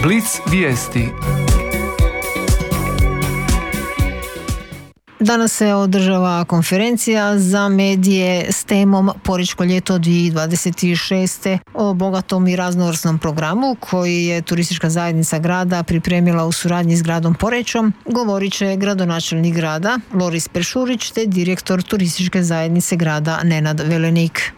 Blic vijesti. Danas se održava konferencija za medije s temom Porečko ljeto 2026. o bogatom i raznovrsnom programu koji je turistička zajednica grada pripremila u suradnji s gradom Porečom. Govorit će gradonačelnik grada Loris Peršurić te direktor turističke zajednice grada Nenad Velenik.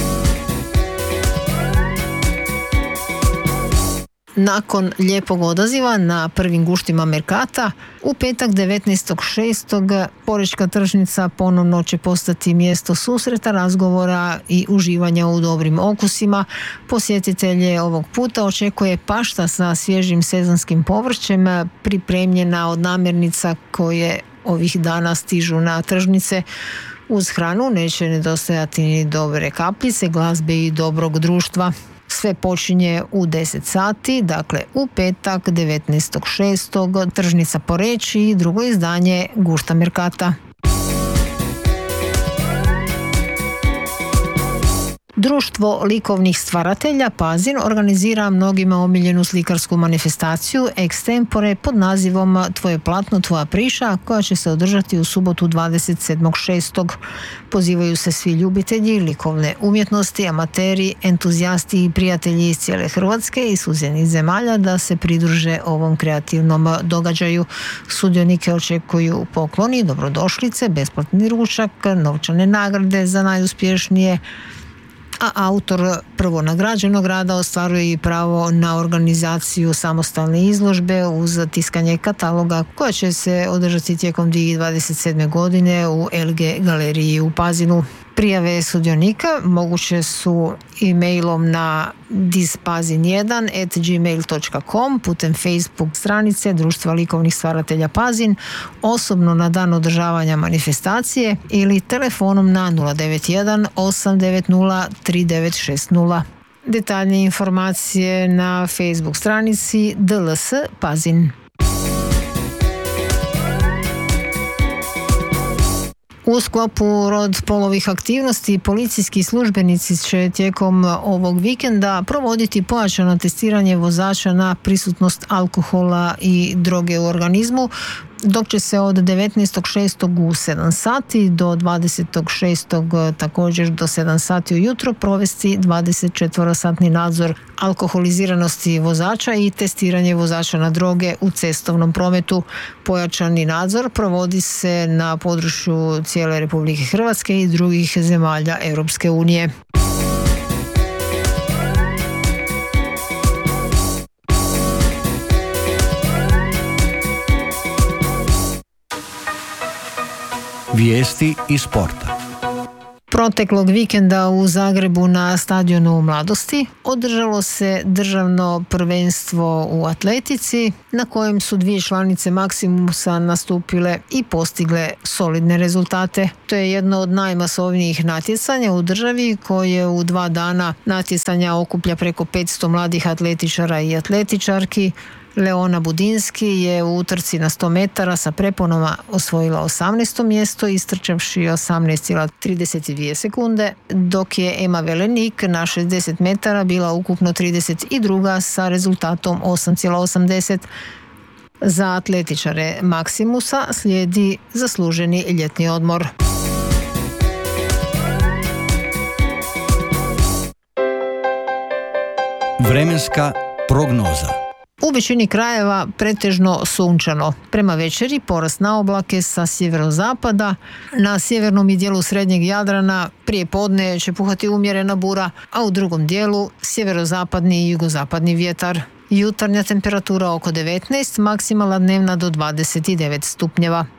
Nakon lijepog odaziva na prvim guštima Merkata, u petak 19.6. Porečka tržnica ponovno će postati mjesto susreta, razgovora i uživanja u dobrim okusima. Posjetitelje ovog puta očekuje pašta sa svježim sezonskim povrćem, pripremljena od namirnica koje ovih dana stižu na tržnice. Uz hranu neće nedostajati ni dobre kapljice, glazbe i dobrog društva. Sve počinje u 10 sati, dakle u petak 19.6. tržnica Poreč i drugo izdanje Gušta Merkata. Društvo likovnih stvaratelja Pazin organizira mnogima omiljenu slikarsku manifestaciju Extempore pod nazivom Tvoje platno, tvoja priča, koja će se održati u subotu 27.6. Pozivaju se svi ljubitelji likovne umjetnosti, amateri, entuzijasti i prijatelji iz cijele Hrvatske i susjednih zemalja da se pridruže ovom kreativnom događaju. Sudionike očekuju pokloni, dobrodošlice, besplatni ručak, novčane nagrade za najuspješnije, a autor prvo nagrađenog rada ostvaruje i pravo na organizaciju samostalne izložbe uz tiskanje kataloga koja će se održati tijekom 2027. godine u LG galeriji u Pazinu. Prijave sudionika moguće su e-mailom na dispazin1@gmail.com, putem Facebook stranice Društva likovnih stvaratelja Pazin, osobno na dan održavanja manifestacije ili telefonom na 091 890 3960. Detaljnije informacije na Facebook stranici DLS Pazin. U sklopu rod polovih aktivnosti policijski službenici će tijekom ovog vikenda provoditi pojačano testiranje vozača na prisutnost alkohola i droge u organizmu, dok će se od 19.6. u 7 sati do 20.6. također do 7 sati ujutro provesti 24-satni nadzor alkoholiziranosti vozača i testiranje vozača na droge u cestovnom prometu. Pojačani nadzor provodi se na području cijele Republike Hrvatske i drugih zemalja Europske unije. Vijesti iz sporta. Proteklog vikenda u Zagrebu na stadionu Mladosti održalo se državno prvenstvo u atletici na kojem su dvije članice Maximusa nastupile i postigle solidne rezultate. To je jedno od najmasovnijih natjecanja u državi koje u 2 dana natjecanja okuplja preko 500 mladih atletičara i atletičarki. Leona Budinski je u utrci na 100 metara sa preponama osvojila 18. mjesto istrčavši 18,32 sekunde, dok je Ema Velenik na 60 metara bila ukupno 32. sa rezultatom 8,80. Za atletičare Maximusa slijedi zasluženi ljetni odmor. Vremenska prognoza. U većini krajeva pretežno sunčano. Prema večeri porast na oblake sa sjeverozapada. Na sjevernom i dijelu srednjeg Jadrana prije podne će puhati umjerena bura, a u drugom dijelu sjeverozapadni i jugozapadni vjetar. Jutarnja temperatura oko 19, maksimalna dnevna do 29 stupnjeva.